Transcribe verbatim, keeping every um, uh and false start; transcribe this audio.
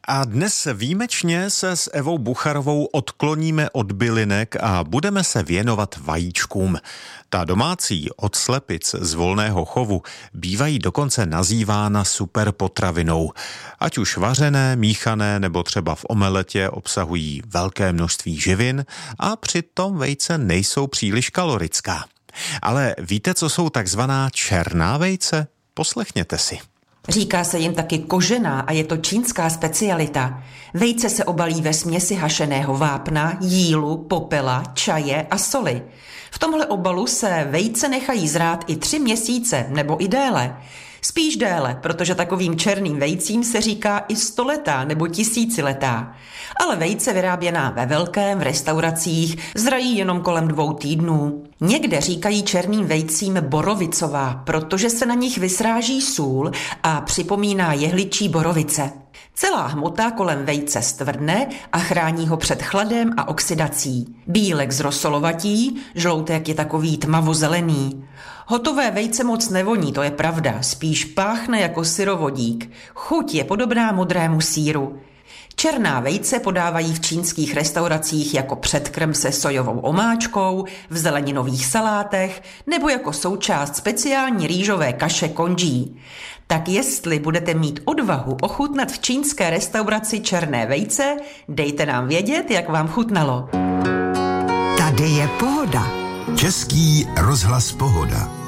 A dnes výjimečně se s Evou Bucharovou odkloníme od bylinek a budeme se věnovat vajíčkům. Ta domácí od slepic z volného chovu bývají dokonce nazývána superpotravinou. Ať už vařené, míchané nebo třeba v omeletě obsahují velké množství živin a přitom vejce nejsou příliš kalorická. Ale víte, co jsou takzvaná černá vejce? Poslechněte si. Říká se jim taky kožená a je to čínská specialita. Vejce se obalí ve směsi hašeného vápna, jílu, popela, čaje a soli. V tomhle obalu se vejce nechají zrát i tři měsíce nebo i déle. Spíš déle, protože takovým černým vejcím se říká i stoletá nebo tisíciletá. Ale vejce vyráběná ve velkém v restauracích zrají jenom kolem dvou týdnů. Někde říkají černým vejcím borovicová, protože se na nich vysráží sůl a připomíná jehličí borovice. Celá hmota kolem vejce stvrdne a chrání ho před chladem a oxidací. Bílek zrosolovatí, žloutek je takový tmavozelený. Hotové vejce moc nevoní, to je pravda, spíš páchne jako syrovodík. Chuť je podobná modrému sýru. Černá vejce podávají v čínských restauracích jako předkrm se sojovou omáčkou, v zeleninových salátech nebo jako součást speciální rýžové kaše congee. Tak jestli budete mít odvahu ochutnat v čínské restauraci černé vejce, dejte nám vědět, jak vám chutnalo. Tady je Pohoda. Český rozhlas Pohoda.